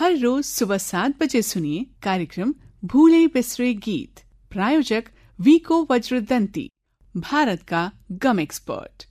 हर रोज सुबह 7 बजे सुनिए कार्यक्रम भूले बिसरे गीत। प्रायोजक वीको वज्रदंती, भारत का गम एक्सपर्ट।